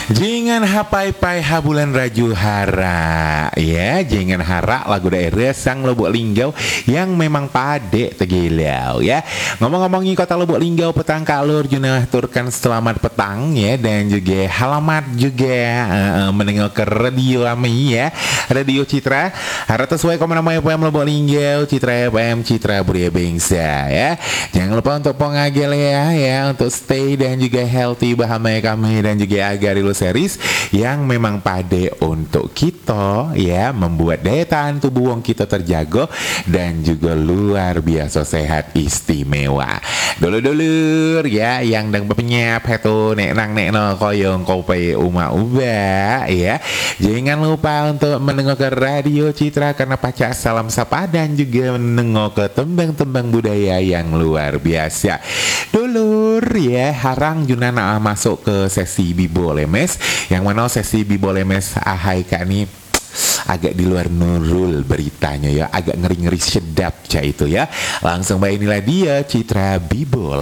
Jangan hapai-pai habulan raju hara ya, jangan hara lagu daerah sang Lubuk Linggau yang memang pade tegilau ya. Ngomong-ngomongin kota Lubuk Linggau petang kalur junah turkan selamat petang ya, dan juga halamat juga mendengar ke radio kami ya, Radio Citra harap sesuai komen nama FM Lubuk Linggau, Citra FM, Citra Budaya Bangsa ya. Jangan lupa untuk pengagel ya untuk stay dan juga healthy bahamai kami, dan juga agar series yang memang pade untuk kita ya, membuat daya tahan tubuh wong kita terjaga dan juga luar biasa sehat istimewa. Dulur-dulur ya yang dang berpenyap hetu nek no koyong kopi uma uba ya. Jangan lupa untuk mendengar ke Radio Citra karena pacak salam sapa dan juga mendengar ke tembang-tembang budaya yang luar biasa. Dulur ya, harang junana masuk ke sesi Bibo Lemes, yang mana sesi Bibo Lemes ahai kak ini agak di luar nurul beritanya ya, agak ngeri-ngeri sedap cah itu ya. Langsung baik inilah dia Citra Bibo